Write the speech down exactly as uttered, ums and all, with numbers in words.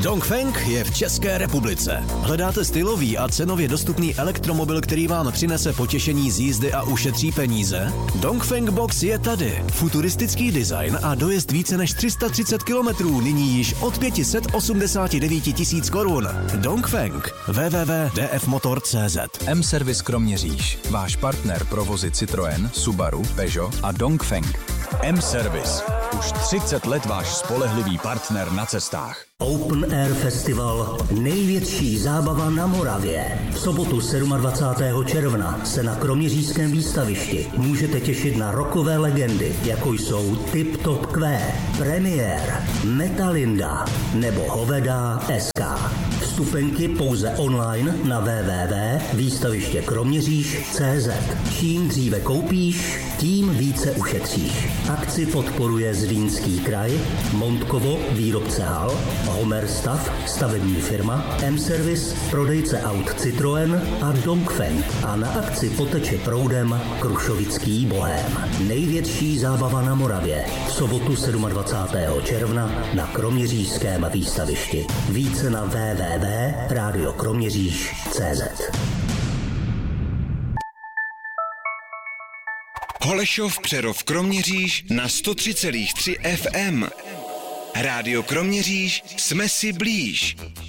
Dongfeng je v České republice. Hledáte stylový a cenově dostupný elektromobil, který vám přinese potěšení z jízdy a ušetří peníze? Dongfeng Box je tady. futuristický design a dojezd více než tři sta třicet kilometrů, nyní již od pět set osmdesát devět tisíc korun. Dongfeng. w w w tečka d f motor tečka c z. M-Service Kroměříž. Váš partner pro vozy Citroën, Subaru, Peugeot a Dongfeng. M-Service. Už třicet let váš spolehlivý partner na cestách. Open Air Festival, největší zábava na Moravě. V sobotu dvacátého sedmého června se na Kroměřížském výstavišti můžete těšit na rockové legendy, jako jsou Tip Top Q, Premiér, Metalinda nebo Hoveda S K. Vstupenky pouze online na w w w tečka výstaviště kroměříž tečka c z. Čím dříve koupíš, tím více ušetříš. Akci podporuje Zlínský kraj, Montkovo, výrobce hal, Homer Stav, stavební firma, M-Service, prodejce aut Citroën a Dongfeng. A na akci poteče proudem Krušovický bohém. Největší zábava na Moravě. V sobotu dvacátého sedmého června na Kroměřížském výstavišti. Více na w w w tečka rádio kroměříž tečka c z. Holešov, Přerov, Kroměříž na sto tři celá tři F M. Rádio Kroměříž, jsme si blíž.